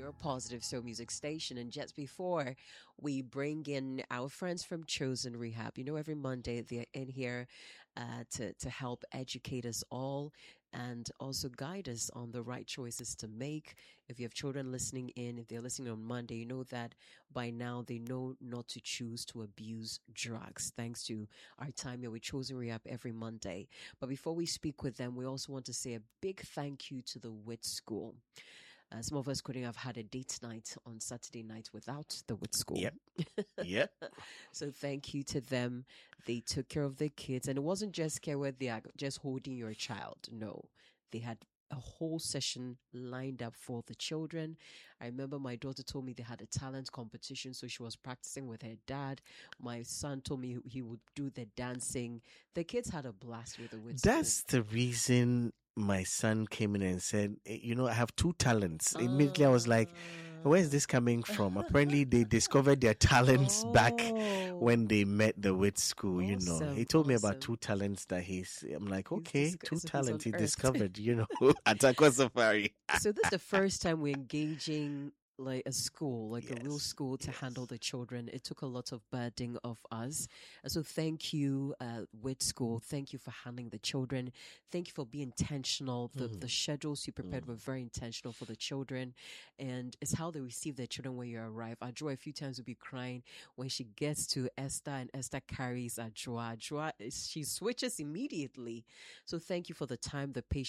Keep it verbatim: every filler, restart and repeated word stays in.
your positive soul music station. And just before we bring in our friends from Chosen Rehab, you know, every Monday they're in here uh, to, to help educate us all and also guide us on the right choices to make. If you have children listening in, if they're listening on Monday, you know that by now they know not to choose to abuse drugs, thanks to our time here with Chosen Rehab every Monday. But before we speak with them, we also want to say a big thank you to the WIT School. Uh, some of us couldn't have had a date night on Saturday night without the WIT School. Yep. Yep. So thank you to them. They took care of their kids. And it wasn't just care where they are just holding your child. No, they had a whole session lined up for the children. I remember my daughter told me they had a talent competition, so she was practicing with her dad. My son told me he would do the dancing. The kids had a blast with the WIT School. That's the reason my son came in and said, "Eh, you know, I have two talents." Immediately I was like, where's this coming from? Apparently they discovered their talents Oh. back when they met the WIT School, you know. Awesome, He told me awesome. about two talents that he's, I'm like, He's okay, disco- two so he's talents he on Earth. discovered, you know, at Aqua Safari. So this is the first time we're engaging like a school, like a real Yes, school to yes. handle the children. It took a lot of burden of us. And so thank you, uh, WIT School. Thank you for handling the children. Thank you for being intentional. The, Mm. the schedules you prepared Mm. were very intentional for the children. And it's how they receive their children when you arrive. Adjoa a few times will be crying when she gets to Esther and Esther carries Adjoa. Adjoa, is- she switches immediately. So thank you for the time, the patience.